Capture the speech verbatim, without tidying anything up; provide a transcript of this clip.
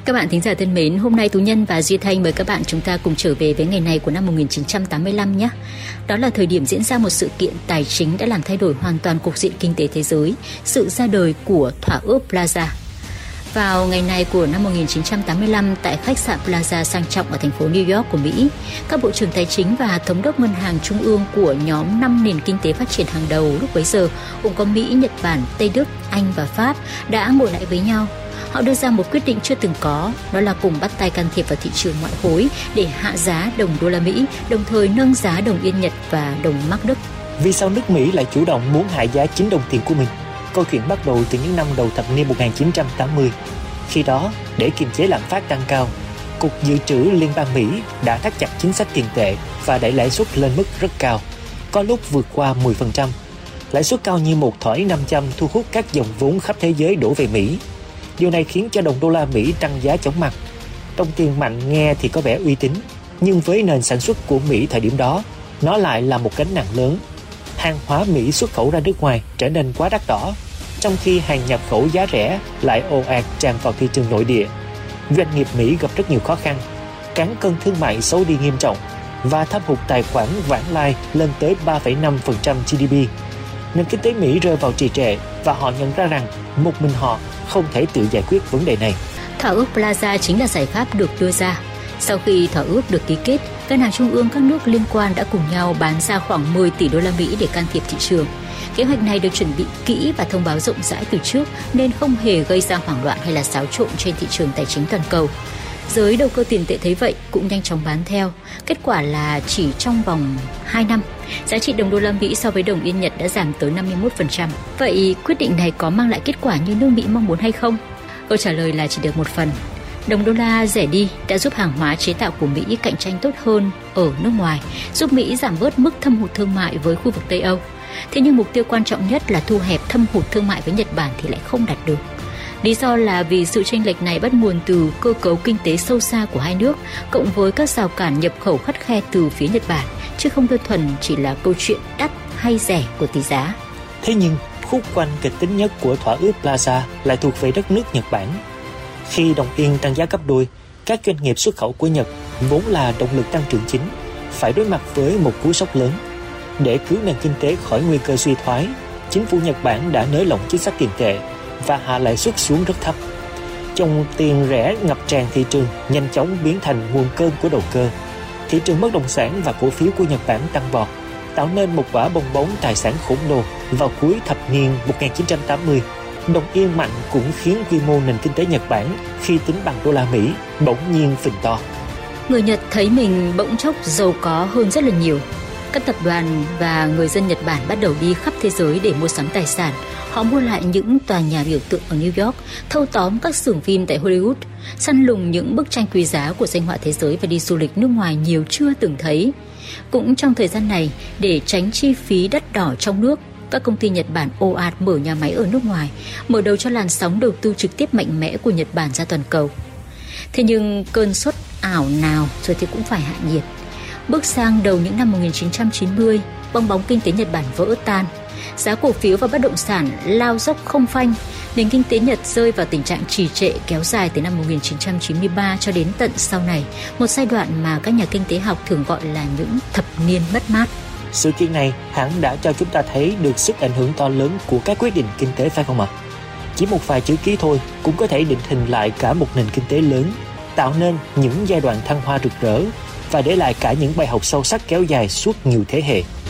Các bạn thính giả thân mến, hôm nay Tú Nhân và Duy Thanh mời các bạn chúng ta cùng trở về với ngày này của năm một nghìn chín trăm tám mươi lăm nhé. Đó là thời điểm diễn ra một sự kiện tài chính đã làm thay đổi hoàn toàn cục diện kinh tế thế giới, sự ra đời của thỏa ước Plaza. Vào ngày này của năm một nghìn chín trăm tám mươi lăm, tại khách sạn Plaza sang trọng ở thành phố New York của Mỹ, các bộ trưởng tài chính và thống đốc ngân hàng trung ương của nhóm năm nền kinh tế phát triển hàng đầu lúc bấy giờ, gồm có Mỹ, Nhật Bản, Tây Đức, Anh và Pháp, đã ngồi lại với nhau. Họ đưa ra một quyết định chưa từng có, đó là cùng bắt tay can thiệp vào thị trường ngoại hối để hạ giá đồng đô la Mỹ, đồng thời nâng giá đồng yên Nhật và đồng Mark Đức. Vì sao nước Mỹ lại chủ động muốn hạ giá chính đồng tiền của mình? Câu chuyện bắt đầu từ những năm đầu thập niên một nghìn chín trăm tám mươi. Khi đó, để kiềm chế lạm phát tăng cao, Cục Dự trữ Liên bang Mỹ đã thắt chặt chính sách tiền tệ và đẩy lãi suất lên mức rất cao, có lúc vượt qua mười phần trăm. Lãi suất cao như một thỏi năm trăm thu hút các dòng vốn khắp thế giới đổ về Mỹ. Điều này khiến cho đồng đô la Mỹ tăng giá chóng mặt. Đồng tiền mạnh nghe thì có vẻ uy tín, nhưng với nền sản xuất của Mỹ thời điểm đó, nó lại là một gánh nặng lớn. Hàng hóa Mỹ xuất khẩu ra nước ngoài trở nên quá đắt đỏ, trong khi hàng nhập khẩu giá rẻ lại ồ ạt tràn vào thị trường nội địa. Doanh nghiệp Mỹ gặp rất nhiều khó khăn, cán cân thương mại xấu đi nghiêm trọng và thâm hụt tài khoản vãng lai lên tới ba phẩy năm phần trăm giê đê pê. Nền kinh tế Mỹ rơi vào trì trệ và họ nhận ra rằng một mình họ không thể tự giải quyết vấn đề này. Thỏa ước Plaza chính là giải pháp được đưa ra. Sau khi thỏa ước được ký kết, ngân hàng trung ương các nước liên quan đã cùng nhau bán ra khoảng mười tỷ đô la Mỹ để can thiệp thị trường. Kế hoạch này được chuẩn bị kỹ và thông báo rộng rãi từ trước nên không hề gây ra hoảng loạn hay là xáo trộn trên thị trường tài chính toàn cầu. Giới đầu cơ tiền tệ thấy vậy cũng nhanh chóng bán theo. Kết quả là chỉ trong vòng hai năm, giá trị đồng đô la Mỹ so với đồng yên Nhật đã giảm tới năm mươi mốt phần trăm. Vậy quyết định này có mang lại kết quả như nước Mỹ mong muốn hay không? Câu trả lời là chỉ được một phần. Đồng đô la rẻ đi đã giúp hàng hóa chế tạo của Mỹ cạnh tranh tốt hơn ở nước ngoài, giúp Mỹ giảm bớt mức thâm hụt thương mại với khu vực Tây Âu. Thế nhưng mục tiêu quan trọng nhất là thu hẹp thâm hụt thương mại với Nhật Bản thì lại không đạt được. Lý do là vì sự chênh lệch này bắt nguồn từ cơ cấu kinh tế sâu xa của hai nước, cộng với các rào cản nhập khẩu khắt khe từ phía Nhật Bản, chứ không đơn thuần chỉ là câu chuyện đắt hay rẻ của tỷ giá. Thế nhưng, khúc quanh kịch tính nhất của thỏa ước Plaza lại thuộc về đất nước Nhật Bản. Khi đồng yên tăng giá gấp đôi, các doanh nghiệp xuất khẩu của Nhật, vốn là động lực tăng trưởng chính, phải đối mặt với một cú sốc lớn. Để cứu nền kinh tế khỏi nguy cơ suy thoái, chính phủ Nhật Bản đã nới lỏng chính sách tiền tệ và hạ lãi suất xuống rất thấp. Dòng tiền rẻ ngập tràn thị trường nhanh chóng biến thành nguồn cơn của đầu cơ. Thị trường bất động sản và cổ phiếu của Nhật Bản tăng vọt, tạo nên một quả bong bóng tài sản khổng lồ vào cuối thập niên một nghìn chín trăm tám mươi. Đồng yên mạnh cũng khiến quy mô nền kinh tế Nhật Bản khi tính bằng đô la Mỹ bỗng nhiên phình to. Người Nhật thấy mình bỗng chốc giàu có hơn rất là nhiều. Các tập đoàn và người dân Nhật Bản bắt đầu đi khắp thế giới để mua sắm tài sản. Họ mua lại những tòa nhà biểu tượng ở New York, thâu tóm các xưởng phim tại Hollywood, săn lùng những bức tranh quý giá của danh họa thế giới và đi du lịch nước ngoài nhiều chưa từng thấy. Cũng trong thời gian này, để tránh chi phí đắt đỏ trong nước, các công ty Nhật Bản ồ ạt mở nhà máy ở nước ngoài, mở đầu cho làn sóng đầu tư trực tiếp mạnh mẽ của Nhật Bản ra toàn cầu. Thế nhưng cơn sốt ảo nào rồi thì cũng phải hạ nhiệt. Bước sang đầu những năm một nghìn chín trăm chín mươi, bong bóng kinh tế Nhật Bản vỡ tan. Giá cổ phiếu và bất động sản lao dốc không phanh. Nền kinh tế Nhật rơi vào tình trạng trì trệ kéo dài từ năm một nghìn chín trăm chín mươi ba cho đến tận sau này, một giai đoạn mà các nhà kinh tế học thường gọi là những thập niên mất mát. Sự kiện này hẳn đã cho chúng ta thấy được sức ảnh hưởng to lớn của các quyết định kinh tế phải không ạ? Chỉ một vài chữ ký thôi cũng có thể định hình lại cả một nền kinh tế lớn, tạo nên những giai đoạn thăng hoa rực rỡ và để lại cả những bài học sâu sắc kéo dài suốt nhiều thế hệ.